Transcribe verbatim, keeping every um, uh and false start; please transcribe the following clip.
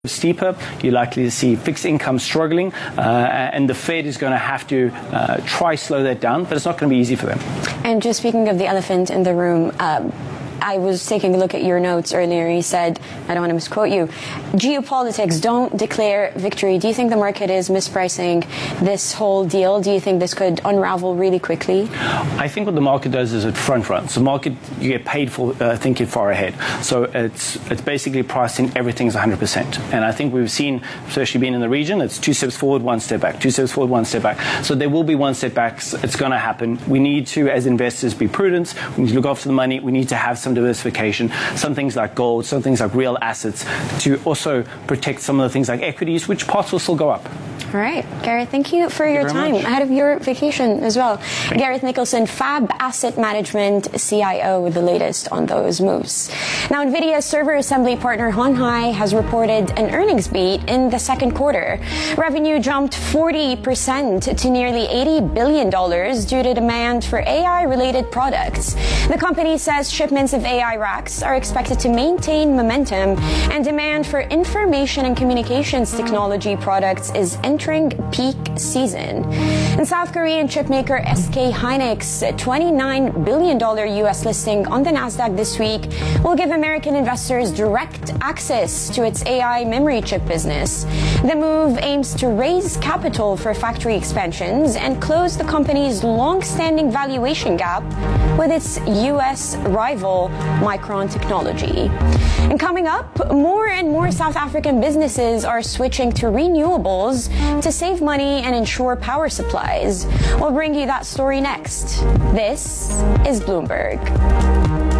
steeper, you're likely to see fixed income struggling, uh, and the Fed is going to have to uh, try slow that down, but it's not going to be easy for them. And just speaking of the elephant in the room, um, I was taking a look at your notes earlier. You said, I don't want to misquote you, geopolitics don't declare victory. Do you think the market is mispricing this whole deal? Do you think this could unravel really quickly? I think what the market does is it front runs. The market, you get paid for uh, thinking far ahead. So it's it's basically pricing everything's one hundred percent. And I think we've seen, especially being in the region, it's two steps forward, one step back, two steps forward, one step back. So there will be one step backs. It's going to happen. We need to, as investors, be prudent. We need to look after the money. We need to have some diversification, some things like gold, some things like real assets, to also protect some of the things like equities, which parts will still go up. All right, Gareth, thank you for your time ahead of your vacation as well. Thank Gareth Nicholson, Fab Asset Management C I O, with the latest on those moves. Now, NVIDIA's server assembly partner Hon Hai has reported an earnings beat in the second quarter. Revenue jumped forty percent to nearly eighty billion dollars due to demand for A I-related products. The company says shipments of A I racks are expected to maintain momentum, and demand for information and communications technology products is entering peak season. And South Korean chipmaker S K Hynix, a twenty-nine billion dollars U S listing on the Nasdaq this week, will give American investors direct access to its A I memory chip business. The move aims to raise capital for factory expansions and close the company's long-standing valuation gap with its U S rival Micron Technology. And coming up, more and more South African businesses are switching to renewables to save money and ensure power supplies. We'll bring you that story next. This is Bloomberg.